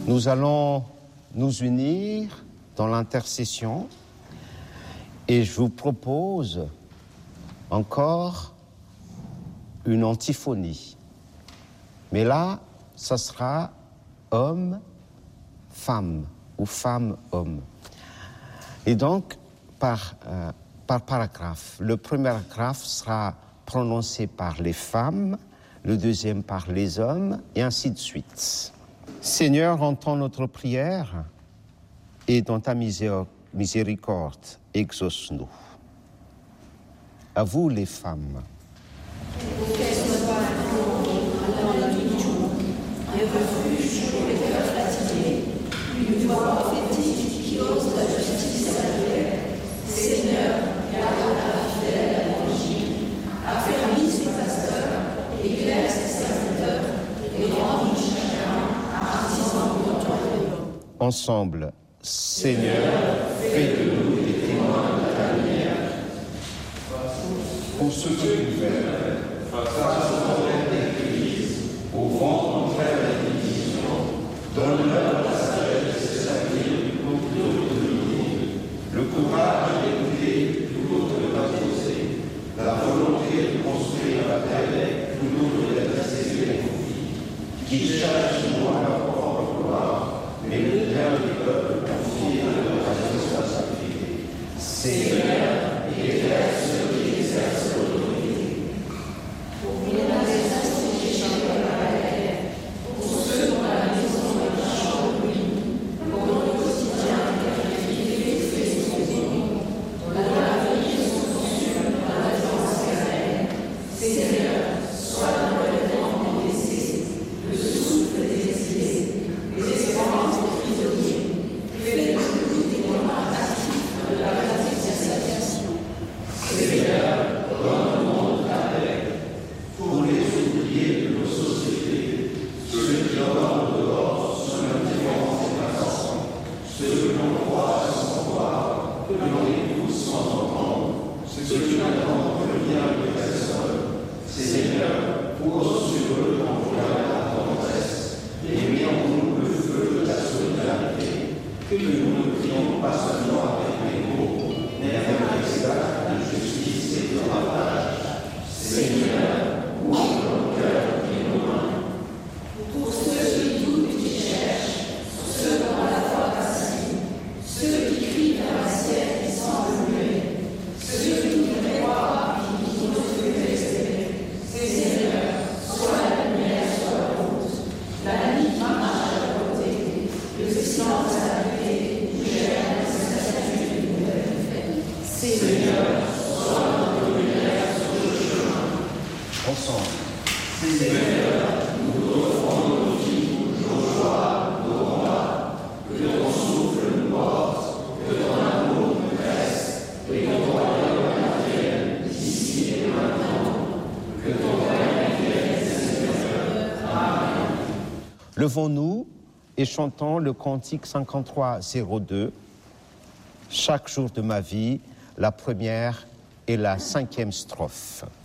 Nous allons nous unir dans l'intercession et je vous propose encore une antiphonie. Mais là, ça sera homme-femme ou femme-homme. Et donc, par paragraphe, le premier paragraphe sera prononcé par les femmes, le deuxième par les hommes, et ainsi de suite. Seigneur, entends notre prière et dans ta miséricorde, exauce-nous. À vous les femmes. Seigneur, garde la fidèle à l'évangile, affermis ses pasteurs, éclaire ses serviteurs, et rend chacun artisan de ton royaume. Ensemble, Seigneur, fais de nous des témoins de ta lumière. Pour ceux qui gouvernent, face aux problèmes d'Église, au vent contraire des divisions, donne-leur la sagesse de s'établir contre l'autorité, le courage d'écouter plutôt que de m'imposer, la volonté de construire la paix plutôt que d'adresser les conflits, qui cherchent non leur propre gloire, mais le bien du peuple confié à leur responsabilité. Seigneur, éclaire ceux qui exercent l'autorité. Pour les institutions de la guerre, pour ceux dont la maison est un champ de ruines, pour le quotidien sacrifié et fait dont la vie sont conçus par la violence carnelle. Seigneur, sois le relèvement des blessés, le souffle des exilés, les espérances des prisonniers, fais de nous des témoins actifs de la réconciliation. Seigneur, donne au monde ta paix. Pour les oubliés de nos sociétés, ceux qui dorment dehors sous l'indifférence des passants, ceux que l'on croit sans voir, que l'on écoute sans entendre, ceux qui n'attendent que bien de personne. Seigneur, pose sur eux ton regard la tendresse, et mets en nous le feu de la solidarité, que nous ne prions pas seulement avec les mots, mais avec des actes de justice et de partage. Seigneur, ouvre nos cœurs et nos mains. Pour ceux qui doutent et qui cherchent, ceux dont la foi vacille, ceux qui crient vers la ciel et semblent muets, ceux qui voudraient croire et qui n'osent plus espérer. Seigneur, sois la lumière sur la route, la nuit marche à leur côté, le silence à la paix, gère la statue de nouvelle. Seigneur, sois notre lumière sur le chemin. Ensemble, Seigneur, nous offrons nos vies, nos joies, nos combats, que ton souffle nous porte, que ton amour nous presse, et que ton royaume vienne d'ici et maintenant, que ton règne vienne, Seigneur. Amen. Levons-nous et chantons le cantique 53-02, chaque jour de ma vie, la première et la 5e strophe.